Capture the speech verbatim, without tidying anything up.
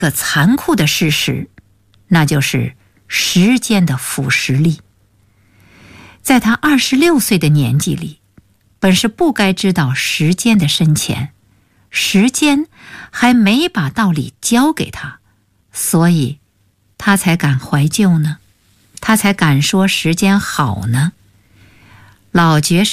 个残酷的事实，那就是时间的腐蚀力。在他二十六岁的年纪里，本是不该知道时间的深浅，时间还没把道理教给他，所以他才敢怀旧呢，他才敢说时间好呢。老爵士